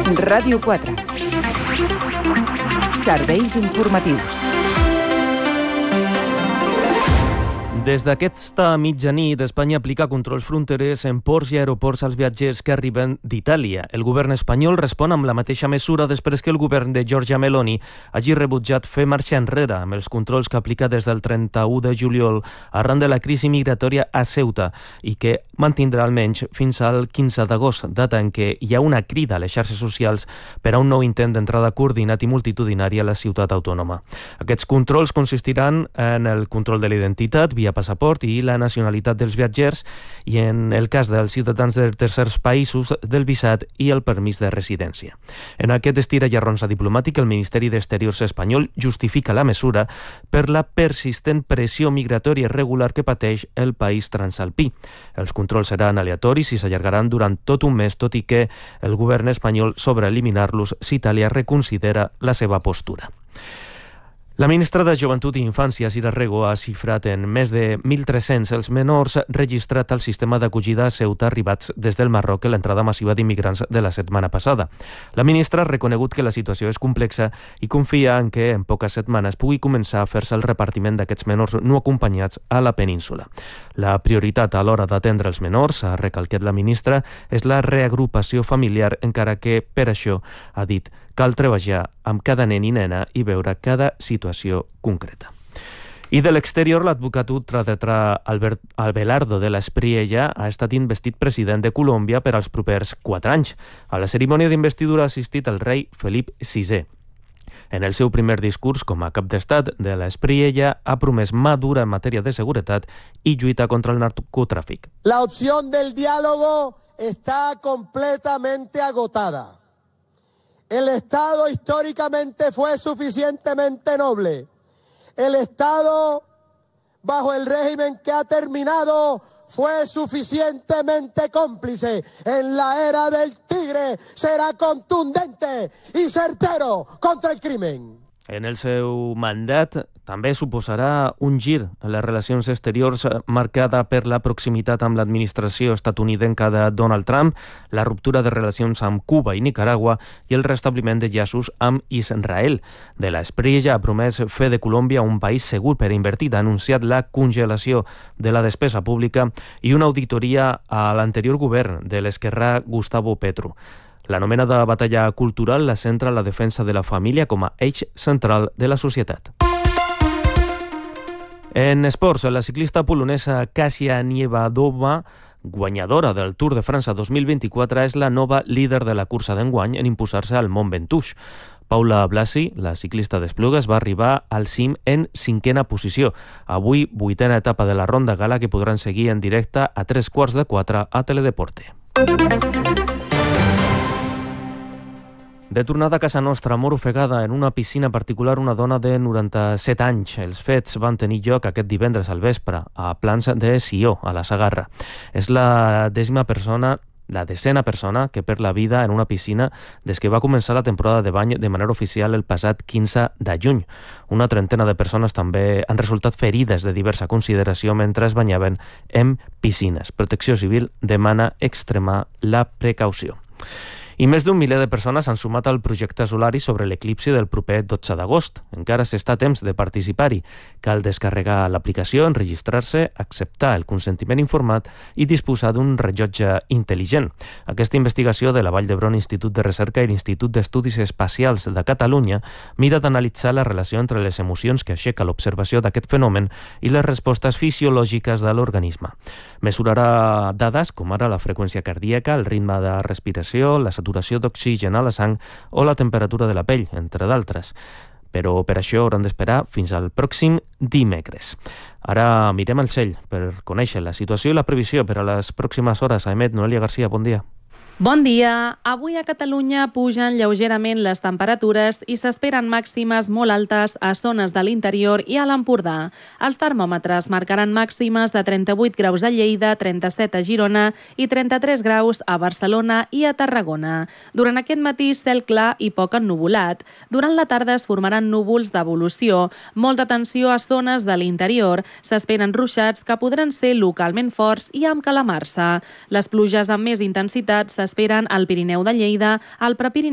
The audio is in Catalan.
Ràdio 4. Serveis informatius. Des d'aquesta mitjanit, Espanya aplica controls fronterers en ports i aeroports als viatgers que arriben d'Itàlia. El govern espanyol respon amb la mateixa mesura després que el govern de Giorgia Meloni hagi rebutjat fer marxa enrere amb els controls que aplica des del 31 de juliol arran de la crisi migratòria a Ceuta i que mantindrà almenys fins al 15 d'agost, data en què hi ha una crida a les xarxes socials per a un nou intent d'entrada coordinat i multitudinari a la ciutat autònoma. Aquests controls consistiran en el control de l'identitat via passaport i la nacionalitat dels viatgers i, en el cas dels ciutadans de tercers països, del visat i el permís de residència. En aquest estira i arronsa diplomàtic, el Ministeri d'Exteriors espanyol justifica la mesura per la persistent pressió migratòria irregular que pateix el país transalpí. Els controls seran aleatoris i s'allargaran durant tot un mes, tot i que el govern espanyol sobre eliminar-los si Itàlia reconsidera la seva postura. La ministra de Joventut i Infància, Sira Rego, ha xifrat en més de 1.300 els menors registrats al sistema d'acollida a Ceuta arribats des del Marroc en l'entrada massiva d'immigrants de la setmana passada. La ministra ha reconegut que la situació és complexa i confia en que en poques setmanes pugui començar a fer-se el repartiment d'aquests menors no acompanyats a la península. La prioritat a l'hora d'atendre els menors, ha recalcat la ministra, és la reagrupació familiar, encara que per això, ha dit, cal treballar amb cada nen i nena i veure cada situació concreta. I de l'exterior, l'advocat ultradretà Abelardo de la Espriella ha estat investit president de Colòmbia per als propers 4 anys. A la cerimònia d'investidura ha assistit el rei Felip VI. En el seu primer discurs com a cap d'estat de la Espriella ha promès mà dura en matèria de seguretat i lluita contra el narcotràfic. La opció del diálogo está completamente agotada. El Estado históricamente fue suficientemente noble. El Estado, bajo el régimen que ha terminado, fue suficientemente cómplice. En la era del tigre será contundente y certero contra el crimen. En el seu mandat també suposarà un gir en les relacions exteriors marcada per la proximitat amb l'administració estatunidenca de Donald Trump, la ruptura de relacions amb Cuba i Nicaragua i el restabliment de llaços amb Israel. De la Espriella ha promès fer de Colòmbia un país segur per invertir, ha anunciat la congelació de la despesa pública i una auditoria a l'anterior govern de l'esquerrà Gustavo Petro. L'anomenada batalla cultural la centra la defensa de la família com a eix central de la societat. En esports, la ciclista polonesa Kasia Niewodoma, guanyadora del Tour de França 2024, és la nova líder de la cursa d'enguany en imposar-se al Mont Ventoux. Paula Blasi, la ciclista d'Esplugues, va arribar al cim en 5a posició. Avui, 8a etapa de la Ronda Gala que podran seguir en directe a 3:15 a Teledeporte. De tornada a casa nostra, mor ofegada en una piscina particular una dona de 97 anys. Els fets van tenir lloc aquest divendres al vespre a Plans de Sió, a la Segarra. És la desena persona que perd la vida en una piscina des que va començar la temporada de bany de manera oficial el passat 15 de juny. Una trentena de persones també han resultat ferides de diversa consideració mentre es banyaven en piscines. Protecció Civil demana extremar la precaució. I més d'un miler de persones han sumat al projecte Solari sobre l'eclipsi del proper 12 d'agost. Encara s'està a temps de participar-hi. Cal descarregar l'aplicació, enregistrar-se, acceptar el consentiment informat i disposar d'un rellotge intel·ligent. Aquesta investigació de la Vall d'Hebron Institut de Recerca i l'Institut d'Estudis Espacials de Catalunya mira d'analitzar la relació entre les emocions que aixeca l'observació d'aquest fenomen i les respostes fisiològiques de l'organisme. Mesurarà dades com ara la freqüència cardíaca, el ritme de respiració, la saturació d'oxigen a la sang o la temperatura de la pell, entre d'altres. Però per això hauran d'esperar fins al pròxim dimecres. Ara mirem el cel per conèixer la situació i la previsió per a les pròximes hores. Ahmed, Noelia Garcia, bon dia. Bon dia. Avui a Catalunya pugen lleugerament les temperatures i s'esperen màximes molt altes a zones de l'interior i a l'Empordà. Els termòmetres marcaran màximes de 38 graus a Lleida, 37 a Girona i 33 graus a Barcelona i a Tarragona. Durant aquest matí, cel clar i poc ennuvolat. Durant la tarda es formaran núvols d'evolució. Molta atenció a zones de l'interior. S'esperen ruixats que podran ser localment forts i amb calamarsa. Les pluges amb més intensitat s'esperen al Pirineu de Lleida, al Prepirineu